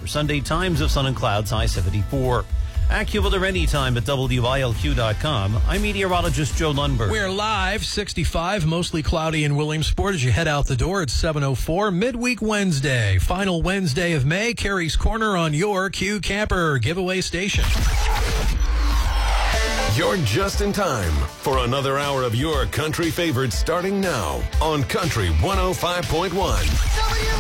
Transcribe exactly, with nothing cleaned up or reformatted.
For Sunday, times of sun and clouds, high seventy-four. AccuWeather anytime at W I L Q dot com. I'm meteorologist Joe Lundberg. We're live, sixty-five, mostly cloudy in Williamsport as you head out the door at seven oh four. Midweek Wednesday, final Wednesday of May. Carrie's Corner on your Q Camper giveaway station. You're just in time for another hour of your country favorites starting now on Country one oh five point one.